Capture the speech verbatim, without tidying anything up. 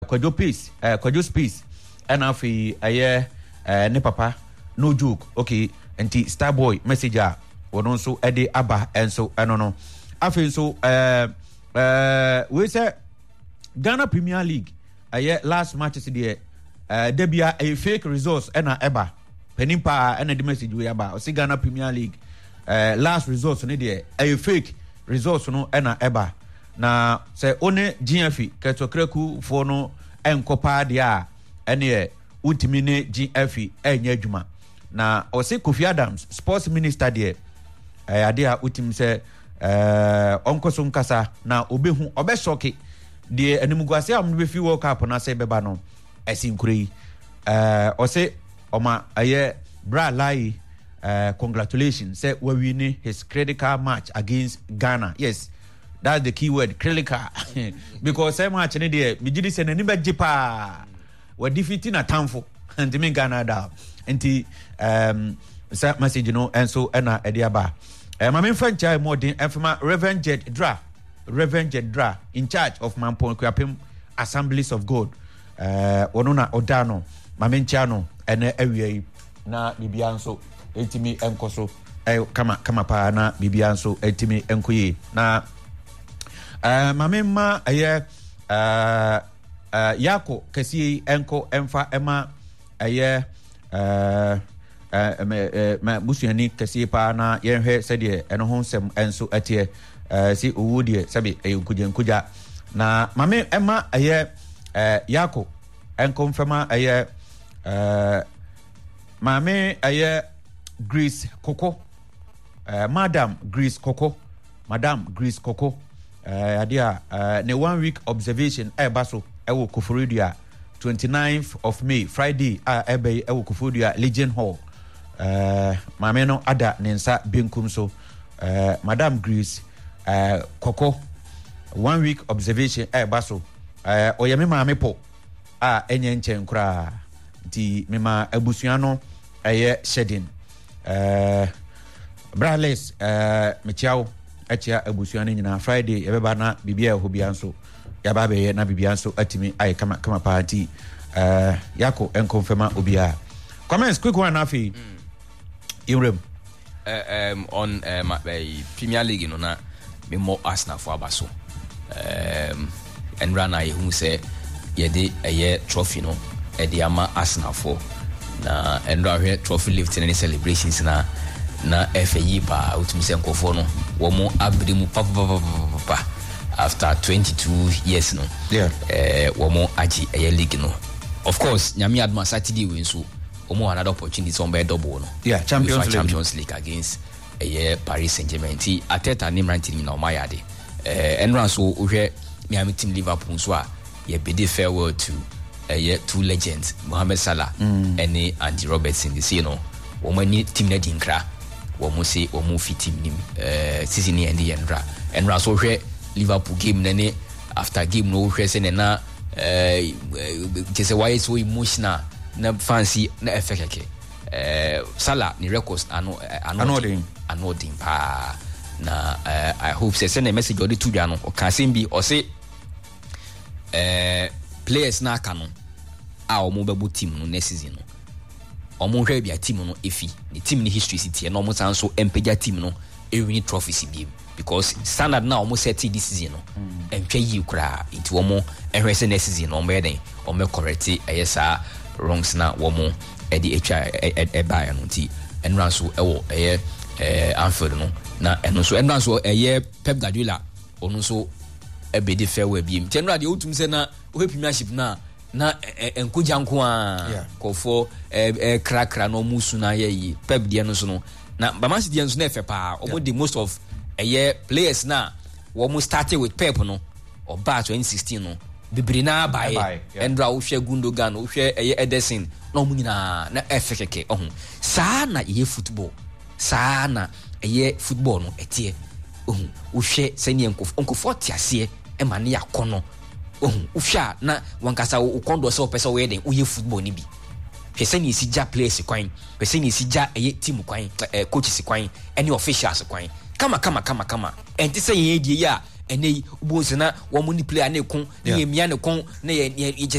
Kwajo Peace uh, Kwajo Space and afi aye uh, ne papa no joke okay anti Starboy messenger wono so e de aba enso eno no afi so uh, uh, we say Ghana Premier League aye last matches there uh, debia a fake results ena eba penimpa ena the message we aba o see Ghana Premier League uh, last results no there a fake results no ena eba na say one G F ketokreku for no enkopa dia ene utimi ne G F enya adwuma na o say Kofi Adams sports minister there eh ade a utim say eh onkoso nkasa na obehu obeshoke de animguase am be fi World Cup na say beba no esinkure eh o say oma aye bra lai uh, congratulations say we win his critical match against Ghana. Yes, that's the key word, critical. Because say match ni there me gidi say nani be jipa we defeating a tamfo and me Ghana da enti um say message you know and so na e dia ba eh ma me franchise more than enfama Reverend Jed Dra Reverend Jed Dra in charge of Mampon Kwapem Assemblies of God eh ono na odano ma me nchano ene awie na bibia nso etimi enkoso eh kama kama pa na bibia nso etimi enkoye na eh ma me ma aye eh Uh, yako kasi enko emfa ema aye uh, uh, me me busuani kasi pa na yenhwe sede eno ho nsem enso atie uh, si owudie sabi ayukuja nkuja na mame ema aye uh, yako enko mfama aye uh, mame aye Grace Koko uh, Madam Grace Koko Madam Grace Koko uh, adia uh, ne one week observation e baso ewo Koforidua twenty-ninth of May Friday a ebe ewo Koforidua Legion Hall uh, mame no ada nensa benkum so uh, Madam Grace uh, Koko one week observation e baso uh, oyeme mame po a enye nchen kura di mema abusua no eye shedding uh, brales uh, mechiao achia abusua no nyina Friday ebeba na bibia hobia nso yaba be na bibia nso atimi ay kama kama party uh, yako enkonfirma obia comments quick one afi mm. Irem uh, um on uh, my Premier League no na me mo Arsenal for abaso um and rana ye hu say ye de eye trophy no e de ama Arsenal for na and ra trophy lifting and celebrations na na F A yi pa utumi se nkofo no wo mo abrimu papa papa papa after twenty-two years no yeah eh wo mo agi eye league no of course nyame adma Saturday win so wo mo another opportunity on be double no yeah Champions League Champions League against eye Paris Saint-Germain ti Ateta nim ranking na o mayade eh enran so wo hwe miami team Liverpool so a ye bid farewell to eye two legends Mohamed Salah mm. and Andy Robertson this you know wo mo ni team na dinkra wo mo say wo mo fit team nim eh season ni end yendra enran so hwe Liverpool game nene after game no hwe se na eh just why so emotional na fancy na effect eh Salah ni records ano anodin anodin pa na uh, I hope say send a message odi to no o can send be or say eh players na aka no a o mo bebu team no next season no o mo hwe bia team no efi the team ni history city no mo san so empeja team no e win trophies bi because standard now almost set this season no entwe yi kura into omo ehwe se next season no mo den o me correct eyesa wrongs na womo e di hwa e buy no ti enran so ewo eye eh Anfield no na eno so enran so eye Pep Guardiola onu so e be di farewell bi general de otum se na o premiership na na enkoja nko a kofo e krakra no musu na ye yi Pep de no so no na ba City so na efe pa omo the most of eye players na wo mo started with Pep no or ba twenty sixteen no bibiri na bae endra wo hwe Gundogan wo hwe eye Ederson na omo nyina na efekeke ohun saa na eye football saa na eye football no etie ohun wo hwe sene enkof enkof tiase e ma ne yakono ohun wo hwe na wankasa wo kondo se wo pese wo yeden wo ye football ni bi hwe sene si ja players kwan hwe sene si ja eye team kwan eh, coaches kwan any officials kwan kama kama kama kama enti se ye die ya enei ubonse na wo mo ni player na ekon na ye mia ne kon na ye ye